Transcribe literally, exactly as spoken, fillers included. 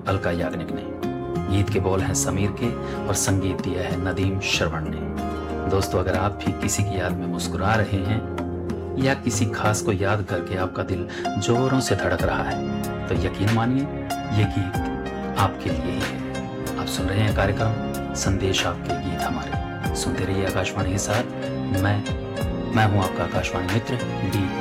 अलका याग्निक ने। गीत के बोल हैं समीर के और संगीत दिया है नदीम श्रवण ने। दोस्तों, अगर आप भी किसी की याद में मुस्कुरा रहे हैं या किसी खास को याद करके आपका दिल जोरों से धड़क रहा है, तो यकीन मानिए ये गीत आपके लिए ही है। आप सुन रहे हैं कार्यक्रम संदेश आपके गीत हमारे। सुनते रहिए आकाशवाणी के साथ। मैं मैं हूं आपका आकाशवाणी मित्र डी